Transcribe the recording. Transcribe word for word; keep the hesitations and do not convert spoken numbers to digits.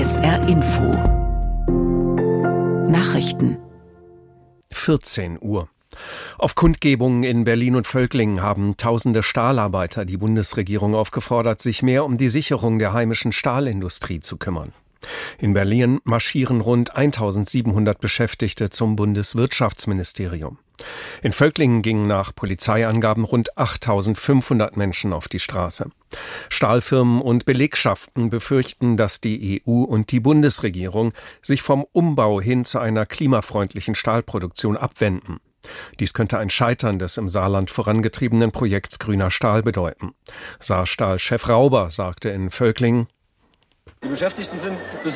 S R Info Nachrichten vierzehn Uhr. Auf Kundgebungen in Berlin und Völklingen haben tausende Stahlarbeiter die Bundesregierung aufgefordert, sich mehr um die Sicherung der heimischen Stahlindustrie zu kümmern. In Berlin marschieren rund eintausendsiebenhundert Beschäftigte zum Bundeswirtschaftsministerium. In Völklingen gingen nach Polizeiangaben rund achttausendfünfhundert Menschen auf die Straße. Stahlfirmen und Belegschaften befürchten, dass die E U und die Bundesregierung sich vom Umbau hin zu einer klimafreundlichen Stahlproduktion abwenden. Dies könnte ein Scheitern des im Saarland vorangetriebenen Projekts Grüner Stahl bedeuten. Saarstahl-Chef Rauber sagte in Völklingen: Die Beschäftigten sind besonders